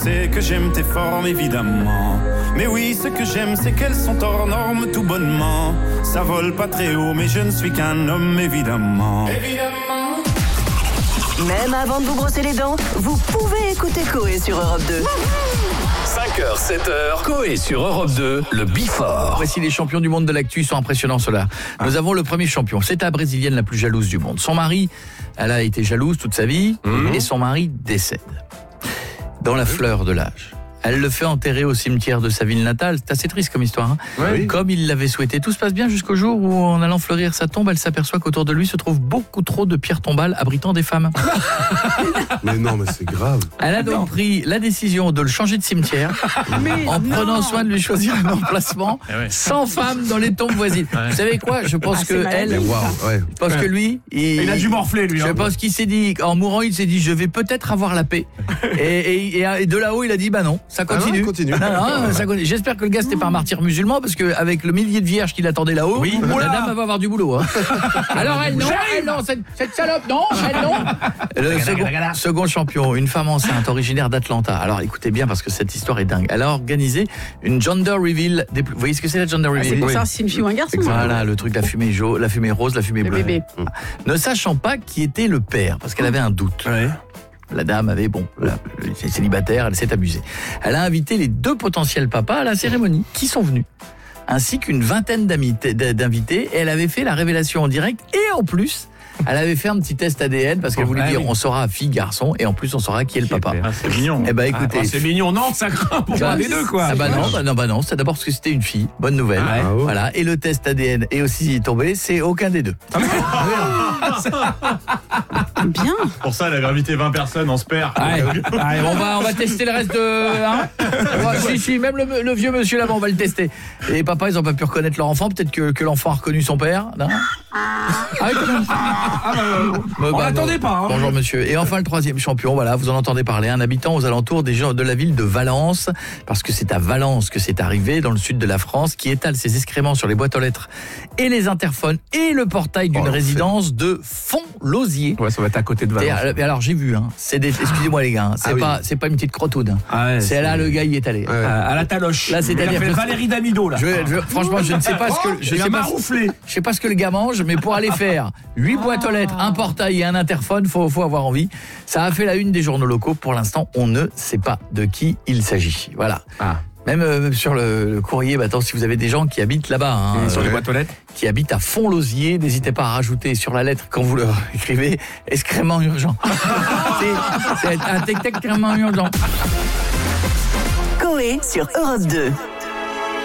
C'est que j'aime tes formes évidemment. Mais oui, ce que j'aime c'est qu'elles sont hors normes tout bonnement. Ça vole pas très haut mais je ne suis qu'un homme évidemment. Même avant de vous brosser les dents, vous pouvez écouter Coé sur Europe 2. 5h, 7h, Coé sur Europe 2, le Before. Voici les champions du monde de l'actu, ils sont impressionnants ceux-là. Nous avons le premier champion, c'est la brésilienne la plus jalouse du monde. Son mari, elle a été jalouse toute sa vie et son mari décède. Dans la fleur de l'âge. Elle le fait enterrer au cimetière de sa ville natale. C'est assez triste comme histoire. Oui. Comme il l'avait souhaité. Tout se passe bien jusqu'au jour où, en allant fleurir sa tombe, elle s'aperçoit qu'autour de lui se trouve beaucoup trop de pierres tombales abritant des femmes. Mais non, mais c'est grave. Elle a donc pris la décision de le changer de cimetière en prenant soin de lui choisir un emplacement sans femmes dans les tombes voisines. Vous savez quoi ? Je pense que elle, Ouais. je pense que lui, Il a dû morfler, lui. je pense qu'il s'est dit, en mourant, il s'est dit, je vais peut-être avoir la paix. Et de là-haut, il a dit, bah non, ça continue. non, continue. Non, ça continue. J'espère que le gars, c'était pas un martyr musulman, parce qu'avec le millier de vierges qu'il attendait là-haut, la dame elle va avoir du boulot. Hein. Alors elle non, cette salope, non, elle non. Le second champion, une femme enceinte originaire d'Atlanta. Alors écoutez bien, parce que cette histoire est dingue. Elle a organisé une gender reveal. Vous voyez ce que c'est la gender reveal ? C'est pour savoir si c'est une fille ou un garçon. Voilà, le truc, la fumée jaune, la fumée rose, la fumée Le bleue. bébé. Ne sachant pas qui était le père, parce qu'elle avait un doute. La dame avait, c'est célibataire, elle s'est amusée. Elle a invité les 2 potentiels papas à la cérémonie, qui sont venus, ainsi qu'une vingtaine d'invités, et elle avait fait la révélation en direct, et en plus, elle avait fait un petit test ADN, parce qu'elle voulait dire, on saura fille, garçon, et en plus, on saura qui est le papa. C'est mignon. Eh ben, écoutez. C'est mignon, non, ça craint pour un des deux, quoi. Ah bah non, c'est d'abord parce que c'était une fille, bonne nouvelle. Voilà, et le test ADN est aussi tombé, c'est aucun des deux. Bien. Pour ça, elle avait invité 20 personnes, on se perd. Allez, on va tester le reste de... Hein si, même le vieux monsieur là-bas, on va le tester. Les papas, ils n'ont pas pu reconnaître leur enfant, peut-être que l'enfant a reconnu son père. Non On l'attendait pas. Hein. Bonjour monsieur. Et enfin le troisième champion, voilà, vous en entendez parler, un habitant aux alentours des gens de la ville de Valence, parce que c'est à Valence que c'est arrivé, dans le sud de la France, qui étale ses excréments sur les boîtes aux lettres et les interphones et le portail d'une résidence de Font-Lausier. Ouais, ça va être à côté de Valence. Et alors j'ai vu, excusez-moi les gars, c'est pas une petite crotoude. C'est là le gars y est allé. À la taloche. Là, c'est-à-dire que Valérie Damido là. Franchement, je ne sais pas ce que je sais pas ce que le gars mange, mais pour aller faire 8 boîtes aux lettres, un portail et un interphone, faut avoir envie. Ça a fait la une des journaux locaux. Pour l'instant, on ne sait pas de qui il s'agit. Voilà. Même sur le courrier, attends, si vous avez des gens qui habitent là-bas, sur les boîtes aux lettres, qui habitent à Font-Lausier, n'hésitez pas à rajouter sur la lettre quand vous leur écrivez excrément urgent. c'est un excrément urgent. Coé sur Europe 2.